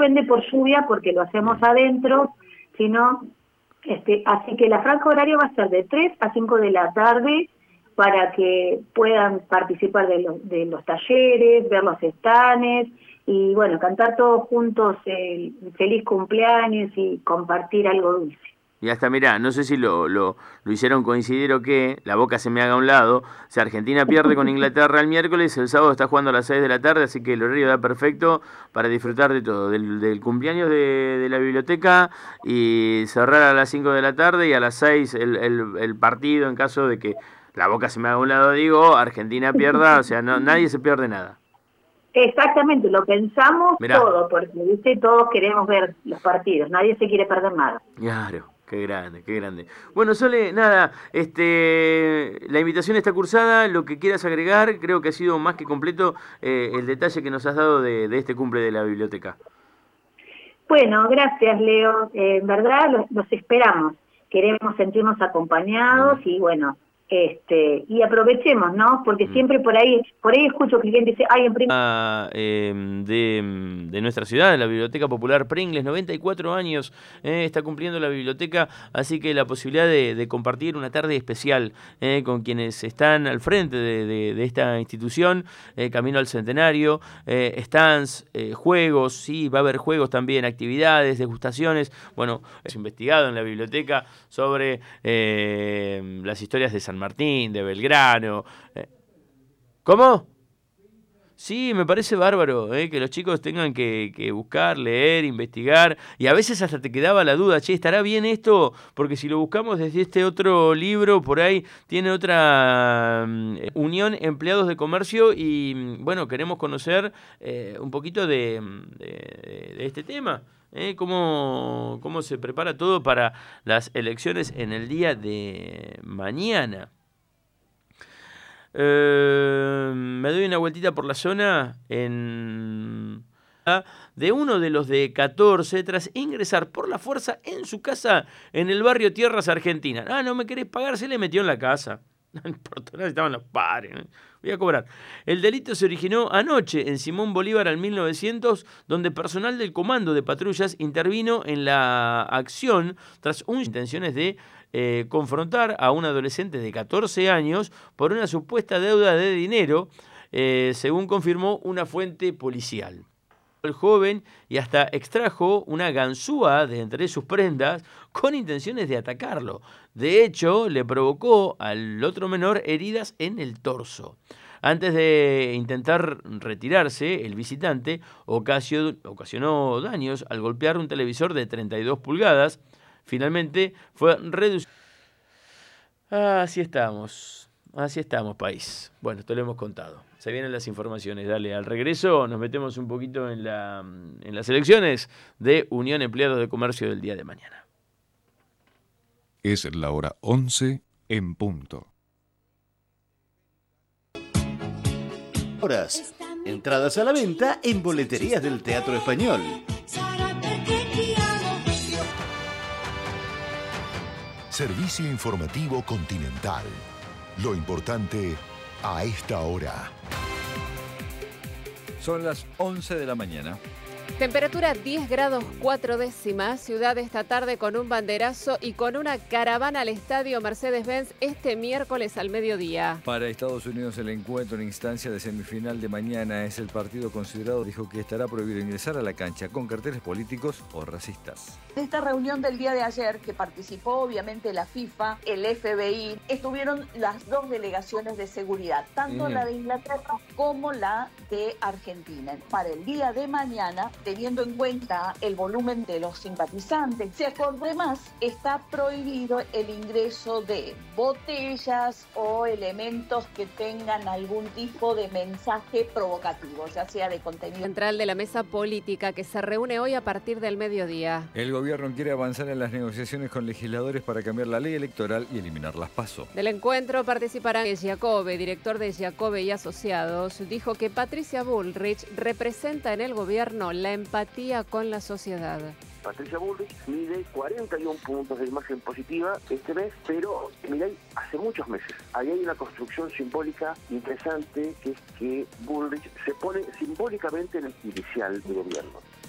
suspende por lluvia porque lo hacemos adentro, sino, así que la franja horaria va a ser de 3 a 5 de la tarde para que puedan participar de los talleres, ver los estanes y bueno, cantar todos juntos el feliz cumpleaños y compartir algo dulce. Y hasta, mirá, no sé si lo hicieron coincidir o qué, la Boca se me haga a un lado. O sea, Argentina pierde con Inglaterra el miércoles, el sábado está jugando a las 6 de la tarde, así que el horario da perfecto para disfrutar de todo, del cumpleaños de la biblioteca y cerrar a las 5 de la tarde y a las 6 el partido en caso de que la Boca se me haga a un lado, digo, Argentina pierda, o sea, no, nadie se pierde nada. Exactamente, lo pensamos Mirá. todo, porque ¿viste? Todos queremos ver los partidos, nadie se quiere perder nada. Claro, qué grande, qué grande. Bueno, Sole, nada, la invitación está cursada, lo que quieras agregar, creo que ha sido más que completo el detalle que nos has dado de este cumple de la biblioteca. Bueno, gracias Leo, en verdad los esperamos, queremos sentirnos acompañados y bueno, y aprovechemos, ¿no? Porque siempre por ahí escucho que alguien dice, ay, en de nuestra ciudad, de la Biblioteca Popular Pringles, 94 años está cumpliendo la biblioteca, así que la posibilidad de compartir una tarde especial con quienes están al frente de esta institución, camino al centenario, stands, juegos, sí, va a haber juegos también, actividades, degustaciones, bueno, es investigado en la biblioteca sobre las historias de San Martín, de Belgrano. ¿Cómo? Sí, me parece bárbaro que los chicos tengan que buscar, leer, investigar, y a veces hasta te quedaba la duda, che, ¿estará bien esto? Porque si lo buscamos desde este otro libro, por ahí tiene otra Unión Empleados de Comercio y, bueno, queremos conocer un poquito de este tema. ¿Cómo se prepara todo para las elecciones en el día de mañana? Me doy una vueltita por la zona de uno de los de 14 tras ingresar por la fuerza en su casa en el barrio Tierras Argentinas. Ah, no me querés pagar, se le metió en la casa. No importa, no estaban los padres. Voy a cobrar. El delito se originó anoche en Simón Bolívar al 1900, donde personal del comando de patrullas intervino en la acción tras unas intenciones de confrontar a un adolescente de 14 años por una supuesta deuda de dinero, según confirmó una fuente policial. El joven y hasta extrajo una ganzúa de entre sus prendas con intenciones de atacarlo. De hecho, le provocó al otro menor heridas en el torso. Antes de intentar retirarse, el visitante ocasionó daños al golpear un televisor de 32 pulgadas. Finalmente fue reducido. Así estamos, país. Bueno, esto lo hemos contado. Se vienen las informaciones. Dale, al regreso nos metemos un poquito en las elecciones de Unión Empleados de Comercio del día de mañana. Es la hora 11 en punto. Horas. Entradas a la venta en boleterías del Teatro Español. Servicio informativo Continental. Lo importante a esta hora. Son las 11 de la mañana. Temperatura 10 grados 4 décimas, ciudad esta tarde con un banderazo y con una caravana al estadio Mercedes-Benz este miércoles al mediodía. Para Estados Unidos el encuentro en instancia de semifinal de mañana es el partido considerado, dijo que estará prohibido ingresar a la cancha con carteles políticos o racistas. En esta reunión del día de ayer, que participó obviamente la FIFA, el FBI, estuvieron las dos delegaciones de seguridad, tanto la de Inglaterra como la de Argentina. Para el día de mañana, teniendo en cuenta el volumen de los simpatizantes, además está prohibido el ingreso de botellas o elementos que tengan algún tipo de mensaje provocativo, ya sea de contenido. Central de la mesa política que se reúne hoy a partir del mediodía. El gobierno quiere avanzar en las negociaciones con legisladores para cambiar la ley electoral y eliminar las PASO. Del encuentro participarán Giacobbe, director de Giacobbe y Asociados, dijo que Patricia Bullrich representa en el gobierno la empatía con la sociedad. Patricia Bullrich mide 41 puntos de imagen positiva este mes, pero Milei hace muchos meses. Ahí hay una construcción simbólica interesante, que es que Bullrich se pone simbólicamente en el inicial del gobierno.